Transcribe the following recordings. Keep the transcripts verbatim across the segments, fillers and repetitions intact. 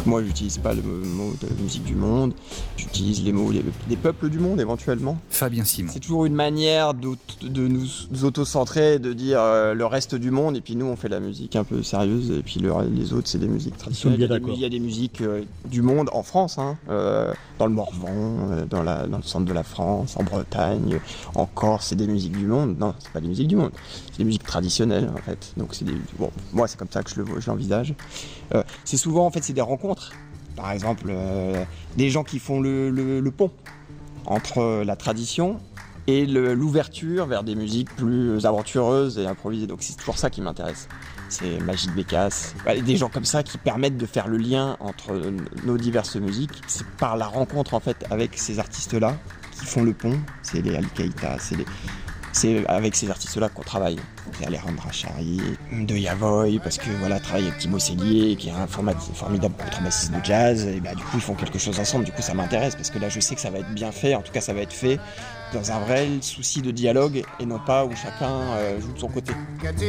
moi, j'utilise pas le mot de musique du monde, j'utilise les mots des, des peuples du monde éventuellement. Fabien Simon. C'est toujours une manière de, de nous, nous auto-centrer, de dire euh, le reste du monde, et puis nous on fait la musique un peu sérieuse, et puis le, les autres c'est des musiques traditionnelles. Il y, a des, il y a des musiques euh, du monde en France, hein, euh, dans le Morvan, euh, dans, la, dans le centre de la France, en Bretagne, en Corse, c'est des musiques du monde. Non, c'est pas des musiques du monde, c'est des musiques traditionnelles en fait. Donc c'est des, bon, moi c'est comme ça que je, le, je l'envisage. Euh, c'est souvent en fait c'est des rencontres. Par exemple, euh, des gens qui font le, le, le pont entre la tradition et le, l'ouverture vers des musiques plus aventureuses et improvisées. Donc c'est toujours ça qui m'intéresse. C'est Magid Bécasse, des gens comme ça qui permettent de faire le lien entre nos diverses musiques. C'est par la rencontre en fait avec ces artistes-là qui font le pont. C'est les Ali Keïta, c'est les... C'est avec ces artistes-là qu'on travaille. C'est Alejandro Achari, de Yavoy, parce que voilà, travaille avec Timo Cellier, qui est un format, formidable contrebassiste de jazz, et bah, du coup ils font quelque chose ensemble, du coup ça m'intéresse, parce que là je sais que ça va être bien fait, en tout cas ça va être fait dans un vrai souci de dialogue, et non pas où chacun euh, joue de son côté.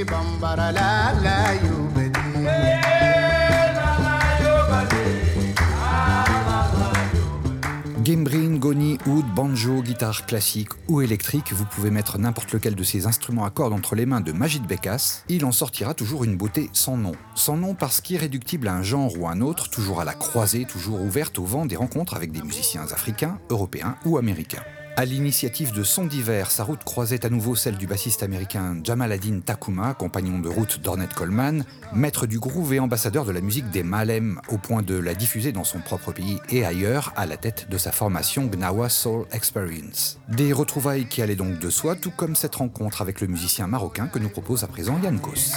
Guembrin, goni, oud, banjo, guitare classique ou électrique, vous pouvez mettre n'importe lequel de ces instruments à cordes entre les mains de Magid Bécasse, il en sortira toujours une beauté sans nom. Sans nom parce qu'irréductible à un genre ou un autre, toujours à la croisée, toujours ouverte au vent des rencontres avec des musiciens africains, européens ou américains. À l'initiative de Son d'hiver, sa route croisait à nouveau celle du bassiste américain Jamal Ad-Din Tacuma, compagnon de route d'Ornette Coleman, maître du groove et ambassadeur de la musique des Malem, au point de la diffuser dans son propre pays et ailleurs, à la tête de sa formation Gnawa Soul Experience. Des retrouvailles qui allaient donc de soi, tout comme cette rencontre avec le musicien marocain que nous propose à présent Yann Kos.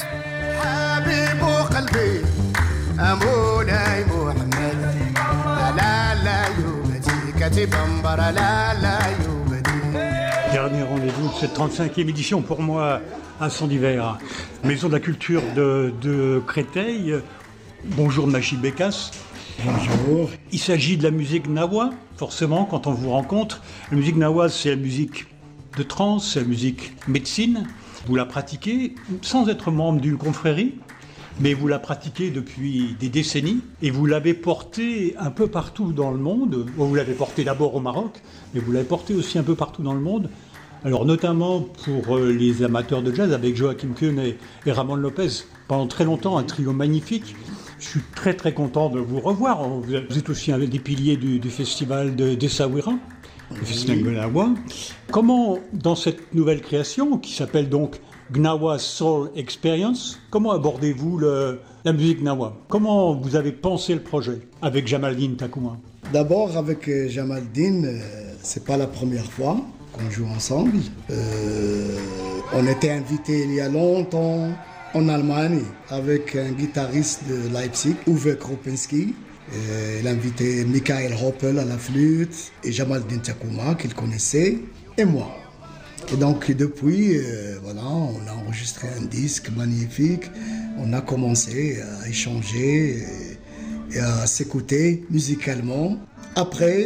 Dernier rendez-vous de cette trente-cinquième édition pour moi à Son d'hiver, maison de la culture de, de Créteil. Bonjour Magid Bécasse. Bonjour. Il s'agit de la musique gnawa, forcément, quand on vous rencontre. La musique gnawa, c'est la musique de trance, c'est la musique médecine. Vous la pratiquez sans être membre d'une confrérie, mais vous la pratiquez depuis des décennies et vous l'avez portée un peu partout dans le monde. Vous l'avez portée d'abord au Maroc, mais vous l'avez portée aussi un peu partout dans le monde. Alors notamment pour les amateurs de jazz avec Joachim Kuhn et, et Ramon Lopez. Pendant très longtemps, un trio magnifique. Je suis très très content de vous revoir. Vous êtes aussi un des piliers du, du festival de d'Essaouira, le festival de Gnawa. Comment, dans cette nouvelle création, qui s'appelle donc Gnawa Soul Experience, comment abordez-vous le, la musique gnawa? Comment vous avez pensé le projet avec Jamal Ad-Din Tacuma? D'abord, avec euh, Jamal Ad-Din, euh, c'est pas la première fois qu'on joue ensemble. Euh, on était invités il y a longtemps en Allemagne avec un guitariste de Leipzig, Uwe Kropinski. Euh, il a invité Michael Hoppel à la flûte et Jamal Ad-Din Tacuma qu'il connaissait, et moi. Et donc depuis, euh, voilà, on a enregistré un disque magnifique, on a commencé à échanger et, et à s'écouter musicalement. Après,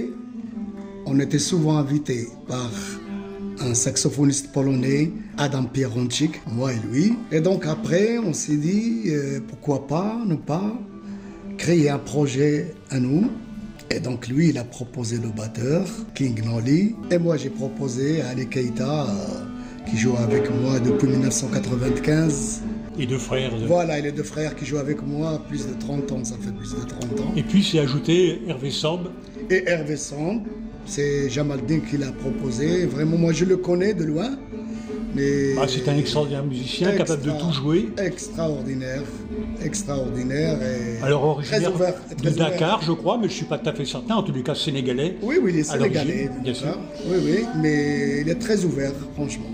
on était souvent invités par un saxophoniste polonais, Adam Pieronczyk, moi et lui. Et donc après, on s'est dit, euh, pourquoi pas ne pas créer un projet à nous. Et donc lui, il a proposé le batteur, King Nolly. Et moi, j'ai proposé Ali Keïta, euh, qui joue avec moi depuis dix-neuf cent quatre-vingt-quinze. Et deux frères. De... Voilà, et les deux frères qui jouent avec moi plus de trente ans, ça fait plus de trente ans. Et puis c'est ajouté Hervé Samb. Et Hervé Samb, c'est Jamal Ad-Din qui l'a proposé. Vraiment, moi je le connais de loin. Mais ah, c'est un extraordinaire musicien, extra, capable de tout jouer. Extraordinaire, extraordinaire et alors originaire très ouvert, très de Dakar, ouvert. Je crois, mais je suis pas tout à fait certain. En tous les cas, sénégalais. Oui, oui, il est sénégalais, bien sûr. Oui, oui, mais il est très ouvert, franchement.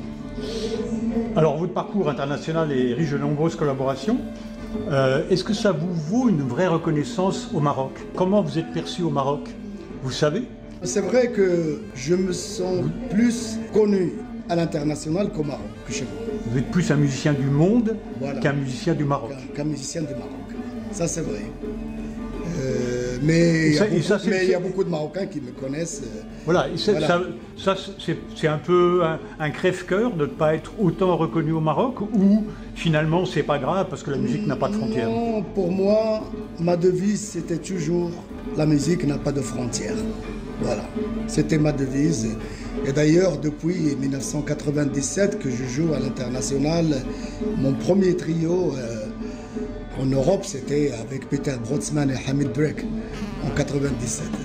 Alors, votre parcours international est riche de nombreuses collaborations. Euh, est-ce que ça vous vaut une vraie reconnaissance au Maroc? Comment vous êtes perçu au Maroc? Vous savez? C'est vrai que je me sens oui. plus connu à l'international qu'au Maroc, que chez moi. Vous êtes plus un musicien du monde voilà. qu'un musicien du Maroc. Qu'un, qu'un musicien du Maroc, ça c'est vrai. Euh, mais il y, y, y a beaucoup de Marocains qui me connaissent. Voilà, voilà. ça, ça c'est un peu un, un crève-cœur de ne pas être autant reconnu au Maroc, ou finalement c'est pas grave parce que la musique n'a pas de frontières? Non, pour moi, ma devise c'était toujours la musique n'a pas de frontières. Voilà, c'était ma devise. Et d'ailleurs, depuis mille neuf cent quatre-vingt-dix-sept que je joue à l'international, mon premier trio euh, en Europe, c'était avec Peter Brodsman et Hamid Breck en quatre-vingt-dix-sept.